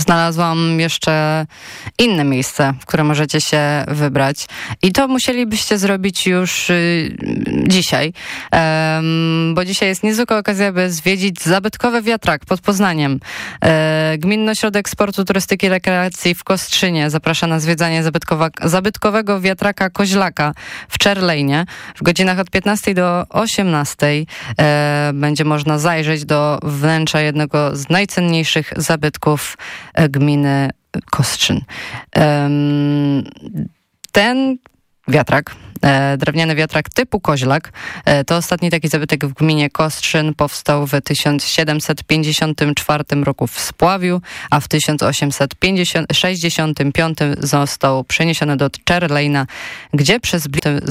znalazłam jeszcze inne miejsce, w które możecie się wybrać. I to musielibyście zrobić już dzisiaj, bo dzisiaj jest niezwykła okazja, by zwiedzić zabytkowy wiatrak pod Poznaniem. Gminny Ośrodek Sportu, Turystyki i Rekreacji w Kostrzynie zaprasza na zwiedzanie zabytkowego wiatraka Koźlaka w Czerlejnie. W godzinach od 15 do 18 będzie można zajrzeć do wnętrza jednego z najcenniejszych zabytków gminy Kostrzyn. Ten wiatrak, drewniany wiatrak typu Koźlak, to ostatni taki zabytek w gminie Kostrzyn. Powstał w 1754 roku w Spławiu, a w 1865 został przeniesiony do Czerlejna, gdzie przez